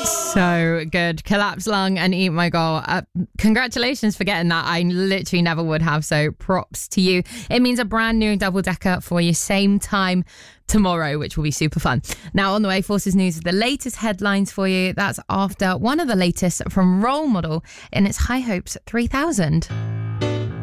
So good. Collapse Lung and Eat My Goal. Congratulations for getting that. I literally never would have, so props to you. It means a brand new double decker for you same time tomorrow, which will be super fun. Now on the way, Forces News, the latest headlines for you. That's after one of the latest from Role Model in its High Hopes 3000.